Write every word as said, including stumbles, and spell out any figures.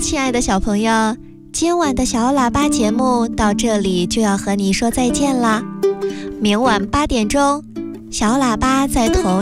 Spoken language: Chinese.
亲爱的小朋友，今晚的小喇叭节目到这里就要和你说再见啦。明晚八点钟，小喇叭在同